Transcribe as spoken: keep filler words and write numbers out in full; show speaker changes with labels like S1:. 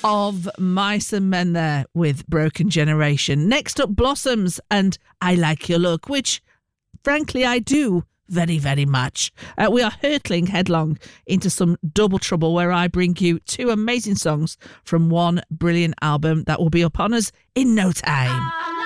S1: of Mice and Men there with Broken Generation. Next up, Blossoms and I Like Your Look, which, frankly, I do very, very much. Uh, we are hurtling headlong into some double trouble where I bring you two amazing songs from one brilliant album that will be upon us in no time.